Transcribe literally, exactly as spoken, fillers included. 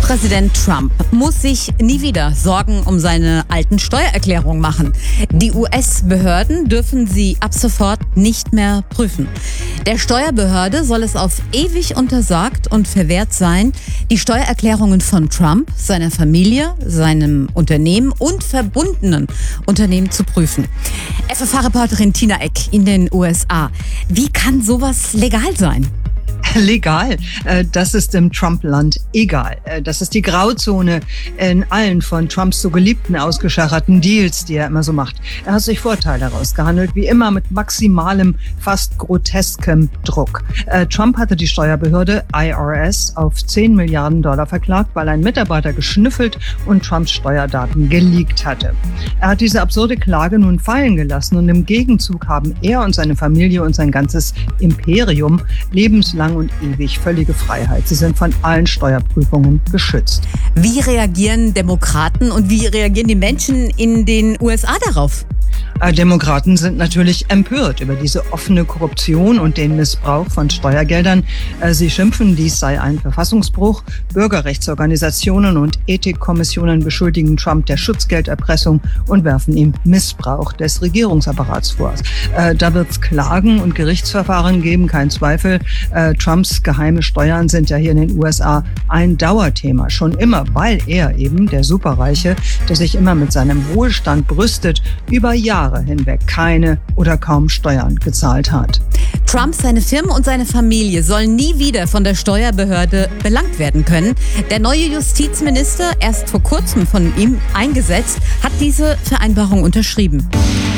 US-Präsident Trump muss sich nie wieder Sorgen um seine alten Steuererklärungen machen. Die U S-Behörden dürfen sie ab sofort nicht mehr prüfen. Der Steuerbehörde soll es auf ewig untersagt und verwehrt sein, die Steuererklärungen von Trump, seiner Familie, seinem Unternehmen und verbundenen Unternehmen zu prüfen. F F H-Reporterin Tina Eck in den U S A. Wie kann sowas legal sein? Legal, das ist im Trump-Land egal. Das ist die Grauzone in allen von Trumps so geliebten, ausgeschacherten Deals, die er immer so macht. Er hat sich Vorteile herausgehandelt, wie immer mit maximalem, fast groteskem Druck. Trump hatte die Steuerbehörde I R S auf zehn Milliarden Dollar verklagt, weil ein Mitarbeiter geschnüffelt und Trumps Steuerdaten geleakt hatte. Er hat diese absurde Klage nun fallen gelassen und im Gegenzug haben er und seine Familie und sein ganzes Imperium lebenslang und ewig völlige Freiheit. Sie sind von allen Steuerprüfungen geschützt. Wie reagieren Demokraten und wie reagieren die Menschen in den U S A darauf? Demokraten sind natürlich empört über diese offene Korruption und den Missbrauch von Steuergeldern. Sie schimpfen, dies sei ein Verfassungsbruch. Bürgerrechtsorganisationen und Ethikkommissionen beschuldigen Trump der Schutzgelderpressung und werfen ihm Missbrauch des Regierungsapparats vor. Da wird es Klagen und Gerichtsverfahren geben, kein Zweifel. Trumps geheime Steuern sind ja hier in den U S A ein Dauerthema, schon immer, weil er eben, der Superreiche, der sich immer mit seinem Wohlstand brüstet, über Jahre hinweg keine oder kaum Steuern gezahlt hat. Trump, seine Firma und seine Familie sollen nie wieder von der Steuerbehörde belangt werden können. Der neue Justizminister, erst vor kurzem von ihm eingesetzt, hat diese Vereinbarung unterschrieben.